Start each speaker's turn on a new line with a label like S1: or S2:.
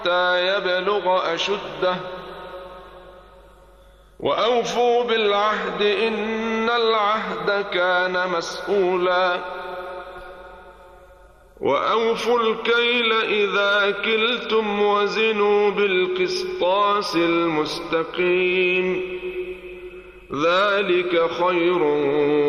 S1: حتى يبلغ أشده وأوفوا بالعهد إن العهد كان مسؤولا وأوفوا الكيل إذا كلتم وزنوا بالقسطاس المستقيم ذلك خير